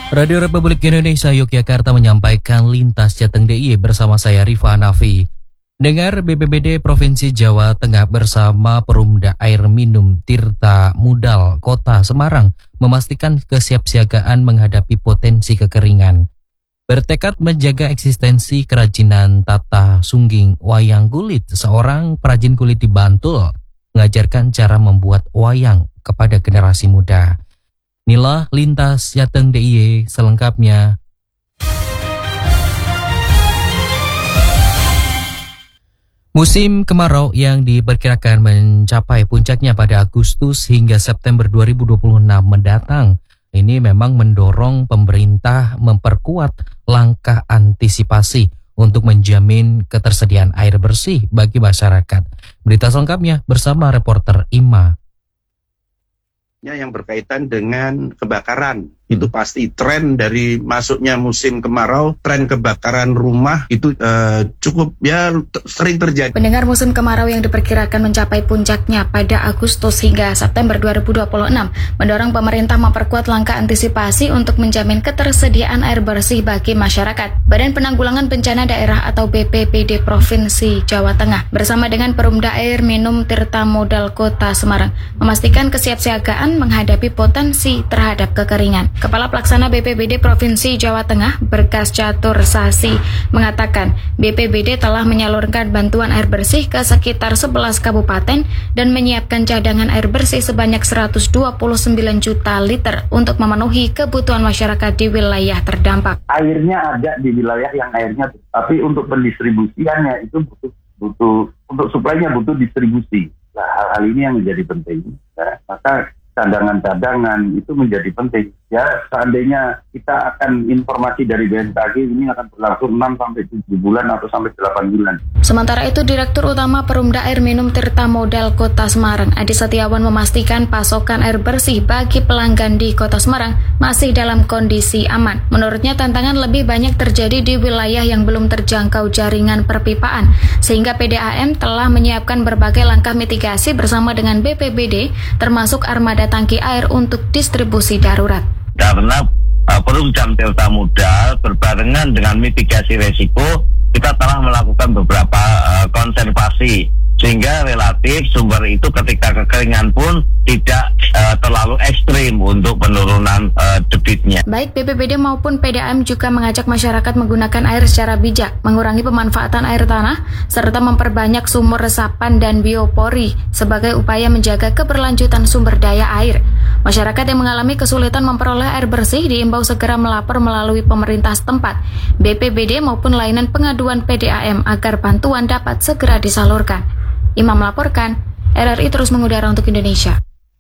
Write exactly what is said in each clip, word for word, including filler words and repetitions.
Radio Republik Indonesia Yogyakarta menyampaikan Lintas Jateng D I Y bersama saya Rifa Hanafi. Dengar B P B D Provinsi Jawa Tengah bersama Perumda Air Minum Tirta Mudal Kota Semarang memastikan kesiapsiagaan menghadapi potensi kekeringan. Bertekad menjaga eksistensi kerajinan tata sungging wayang kulit, seorang perajin kulit di Bantul mengajarkan cara membuat wayang kepada generasi muda. Inilah Lintas Jateng D I Y selengkapnya. Musim kemarau yang diperkirakan mencapai puncaknya pada Agustus hingga September dua ribu dua puluh enam mendatang. Ini memang mendorong pemerintah memperkuat langkah antisipasi untuk menjamin ketersediaan air bersih bagi masyarakat. Berita selengkapnya bersama reporter Ima. Yang berkaitan dengan kebakaran. Itu pasti tren dari masuknya musim kemarau, tren kebakaran rumah itu uh, cukup ya t- sering terjadi. Pendengar, musim kemarau yang diperkirakan mencapai puncaknya pada Agustus hingga September dua ribu dua puluh enam mendorong pemerintah memperkuat langkah antisipasi untuk menjamin ketersediaan air bersih bagi masyarakat. Badan Penanggulangan Bencana Daerah atau B P B D Provinsi Jawa Tengah bersama dengan Perumda Air Minum Tirta Mudal Kota Semarang memastikan kesiapsiagaan menghadapi potensi terhadap kekeringan. Kepala Pelaksana B P B D Provinsi Jawa Tengah, Berkas Catur Sasi, mengatakan B P B D telah menyalurkan bantuan air bersih ke sekitar sebelas kabupaten dan menyiapkan cadangan air bersih sebanyak seratus dua puluh sembilan juta liter untuk memenuhi kebutuhan masyarakat di wilayah terdampak. Airnya ada di wilayah yang airnya, tapi untuk pendistribusiannya itu butuh, butuh untuk suplainya butuh distribusi. Nah, hal-hal ini yang menjadi penting. Ya. Maka cadangan-cadangan itu menjadi penting. Ya, seandainya kita akan informasi dari B M K G ini akan berlangsung enam sampai tujuh bulan atau sampai delapan bulan. Sementara itu, Direktur Utama Perumda Air Minum Tirta Mudal Kota Semarang, Adi Setiawan, memastikan pasokan air bersih bagi pelanggan di Kota Semarang masih dalam kondisi aman. Menurutnya, tantangan lebih banyak terjadi di wilayah yang belum terjangkau jaringan perpipaan, sehingga P D A M telah menyiapkan berbagai langkah mitigasi bersama dengan B P B D, termasuk armada tangki air untuk distribusi darurat. Karena uh, Perumda Tirta Mudal berbarengan dengan mitigasi resiko, kita telah melakukan beberapa uh, konservasi sehingga relatif sumber itu ketika kekeringan pun tidak uh, terlalu ekstrim untuk penurunan uh, debitnya. Baik B P B D maupun P D A M juga mengajak masyarakat menggunakan air secara bijak, mengurangi pemanfaatan air tanah, serta memperbanyak sumur resapan dan biopori sebagai upaya menjaga keberlanjutan sumber daya air. Masyarakat yang mengalami kesulitan memperoleh air bersih diimbau segera melapor melalui pemerintah setempat, B P B D maupun layanan pengaduan P D A M agar bantuan dapat segera disalurkan. Imam melaporkan, R R I terus mengudara untuk Indonesia.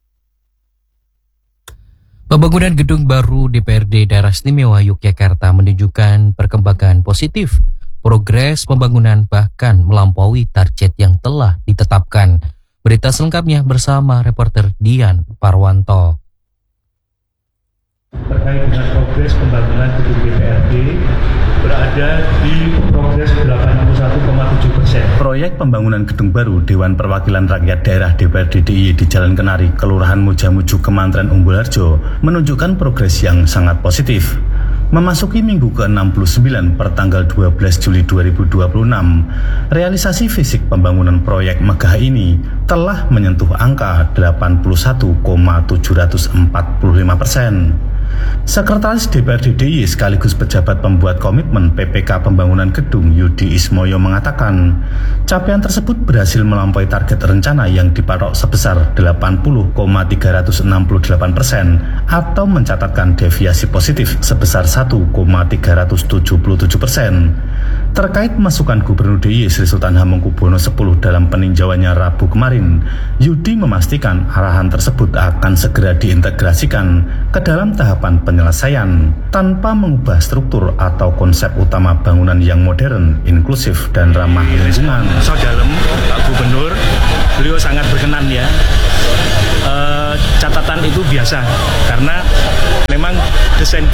Pembangunan gedung baru D P R D Daerah Istimewa Yogyakarta menunjukkan perkembangan positif. Progres pembangunan bahkan melampaui target yang telah ditetapkan. Berita selengkapnya bersama reporter Dian Parwanto. Terkait dengan progres pembangunan gedung D P R D berada di progres delapan puluh satu koma tujuh persen. Proyek pembangunan gedung baru Dewan Perwakilan Rakyat Daerah D P R D D I Y di Jalan Kenari, Kelurahan Mujamuju, Kemantren Umbulharjo menunjukkan progres yang sangat positif. Memasuki minggu ke enam puluh sembilan per tanggal dua belas Juli dua ribu dua puluh enam, realisasi fisik pembangunan proyek megah ini telah menyentuh angka delapan puluh satu koma tujuh empat lima persen. Sekretaris D P R D D I Y sekaligus pejabat pembuat komitmen P P K Pembangunan Gedung Yudi Ismoyo mengatakan, capaian tersebut berhasil melampaui target rencana yang dipatok sebesar delapan puluh koma tiga enam delapan persen atau mencatatkan deviasi positif sebesar satu koma tiga tujuh tujuh persen. Terkait masukan Gubernur D I Y Sri Sultan Hamengkubuwono X dalam peninjauannya Rabu kemarin, Yudi memastikan arahan tersebut akan segera diintegrasikan ke dalam tahapan penyelesaian tanpa mengubah struktur atau konsep utama bangunan yang modern, inklusif, dan ramah lingkungan. So dalam Pak Gubernur, beliau sangat berkenan ya. E, catatan itu biasa karena memang desain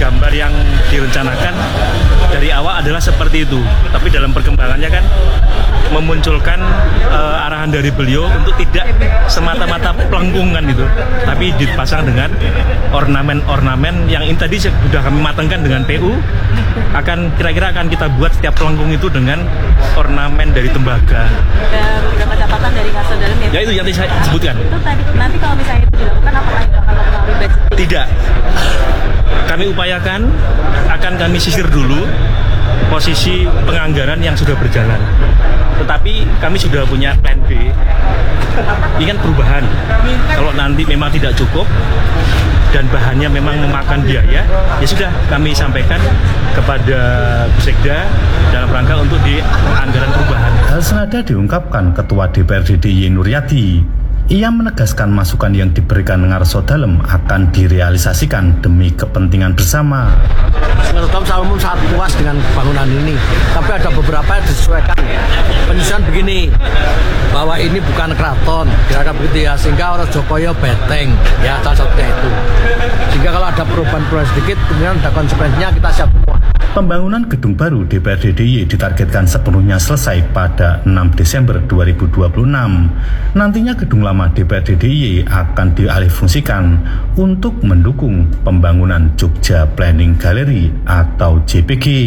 gambar yang direncanakan dari awal adalah seperti itu, tapi dalam perkembangannya kan memunculkan uh, arahan dari beliau untuk tidak semata-mata pelengkungan gitu, tapi dipasang dengan ornamen-ornamen yang ini tadi sudah kami matangkan dengan P U. Akan kira-kira akan kita buat setiap pelengkung itu dengan ornamen dari tembaga. Ada beberapa catatan dari Kasat Dalam ya? Ya itu yang tadi saya sebutkan. Itu tadi nanti kalau misalnya itu dilakukan apakah itu akan mempengaruhi budget? Tidak. Kami upayakan akan kami sisir dulu posisi penganggaran yang sudah berjalan. Tetapi kami sudah punya plan B. Ini kan perubahan. Kalau nanti memang tidak cukup dan bahannya memang memakan biaya, ya sudah kami sampaikan kepada Bu Sekda dalam rangka untuk di anggaran perubahan. Hal senada diungkapkan Ketua D P R D D I Y Nuryati. Ia menegaskan masukan yang diberikan Ngarso Dalem akan direalisasikan demi kepentingan bersama. Menurut saya umum sangat puas dengan bangunan ini, tapi ada beberapa yang disesuaikan. Penyusunan begini, bahwa ini bukan keraton, kira-kira begitu ya, sehingga orang Jokoyo beteng, ya salah satunya itu. Sehingga kalau ada perubahan-perubahan sedikit, kemudian ada konsekuensinya kita siap semua. Pembangunan gedung baru D P R D D I Y ditargetkan sepenuhnya selesai pada enam Desember dua ribu dua puluh enam. Nantinya gedung lama D P R D D I Y akan dialihfungsikan untuk mendukung pembangunan Jogja Planning Gallery atau J P G.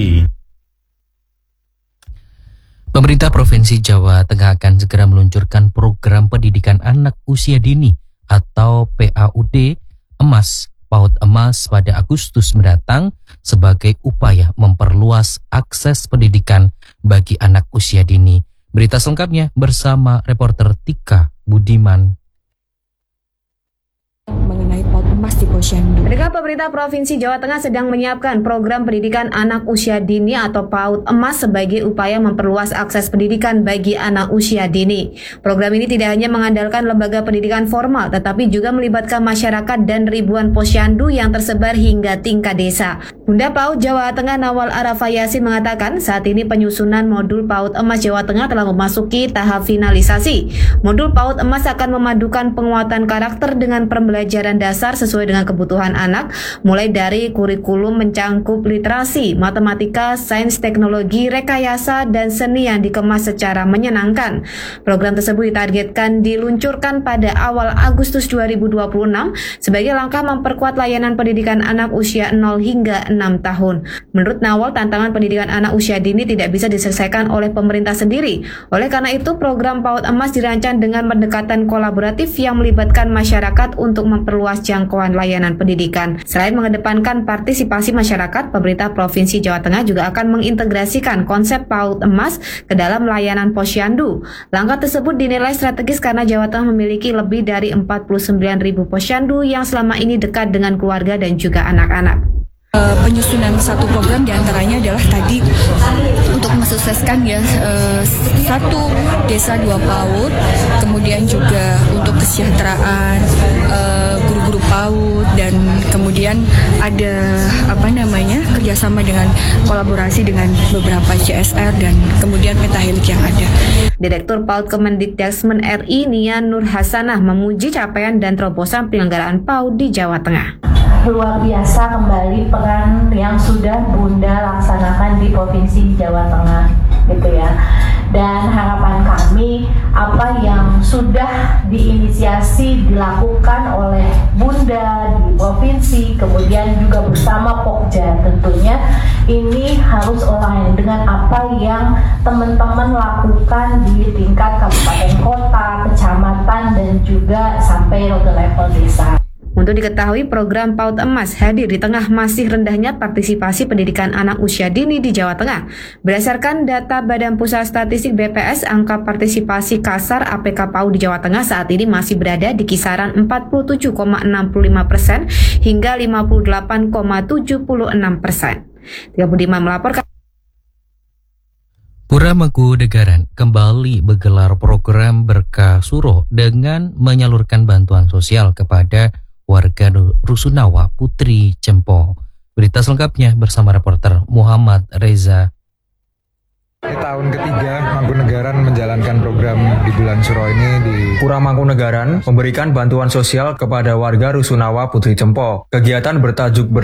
Pemerintah Provinsi Jawa Tengah akan segera meluncurkan program pendidikan anak usia dini atau P A U D Emas, PAUD Emas pada Agustus mendatang sebagai upaya memperluas akses pendidikan bagi anak usia dini. Berita selengkapnya bersama reporter Tika Budiman. Mengenai PAUD Emas di Posyandu. Ketika pemerintah Provinsi Jawa Tengah sedang menyiapkan program pendidikan anak usia dini atau PAUD Emas sebagai upaya memperluas akses pendidikan bagi anak usia dini. Program ini tidak hanya mengandalkan lembaga pendidikan formal, tetapi juga melibatkan masyarakat dan ribuan posyandu yang tersebar hingga tingkat desa. Bunda PAUD Jawa Tengah Nawal Arafah Yasin mengatakan saat ini penyusunan modul PAUD Emas Jawa Tengah telah memasuki tahap finalisasi. Modul PAUD Emas akan memadukan penguatan karakter dengan pembelajaran dasar sesuai dengan kebutuhan anak, mulai dari kurikulum mencangkup literasi, matematika, sains, teknologi, rekayasa, dan seni yang dikemas secara menyenangkan. Program tersebut ditargetkan diluncurkan pada awal Agustus dua ribu dua puluh enam sebagai langkah memperkuat layanan pendidikan anak usia nol hingga enam tahun. Menurut Nawal, tantangan pendidikan anak usia dini tidak bisa diselesaikan oleh pemerintah sendiri. Oleh karena itu, program PAUD Emas dirancang dengan pendekatan kolaboratif yang melibatkan masyarakat untuk memperluas jangkauan layanan pendidikan. Selain mengedepankan partisipasi masyarakat, pemerintah Provinsi Jawa Tengah juga akan mengintegrasikan konsep PAUD Emas ke dalam layanan posyandu. Langkah tersebut dinilai strategis karena Jawa Tengah memiliki lebih dari empat puluh sembilan ribu posyandu yang selama ini dekat dengan keluarga dan juga anak-anak. Uh, penyusunan satu program diantaranya adalah tadi untuk mensukseskan ya uh, satu desa dua PAUD, kemudian juga untuk kesejahteraan uh, guru-guru PAUD, dan kemudian ada apa namanya kerjasama dengan kolaborasi dengan beberapa C S R dan kemudian pentahelik yang ada. Direktur PAUD Kemendikbudrismen R I Nia Nur Hasanah memuji capaian dan terobosan penyelenggaraan PAUD di Jawa Tengah. Luar biasa kembali peran yang sudah Bunda laksanakan di Provinsi Jawa Tengah gitu ya. Dan harapan kami apa yang sudah diinisiasi dilakukan oleh Bunda di Provinsi, kemudian juga bersama Pokja tentunya ini harus align dengan apa yang teman-teman lakukan di tingkat kabupaten kota, kecamatan, dan juga sampai ke level desa. Untuk diketahui, program PAUD Emas hadir di tengah masih rendahnya partisipasi pendidikan anak usia dini di Jawa Tengah. Berdasarkan data Badan Pusat Statistik B P S, angka partisipasi kasar A P K PAUD di Jawa Tengah saat ini masih berada di kisaran empat puluh tujuh koma enam puluh lima persen hingga lima puluh delapan koma tujuh enam persen. Tika Budiman melaporkan. Pura Mangkunegaran kembali menggelar program Berkah Suro dengan menyalurkan bantuan sosial kepada warga Rusunawa Putri Cempo. Berita selengkapnya bersama reporter Muhammad Reza. Ini tahun ketiga Mangkunegaran menjalankan program di bulan Suro ini di Pura Mangkunegaran memberikan bantuan sosial kepada warga Rusunawa Putri Cempo. Kegiatan bertajuk ber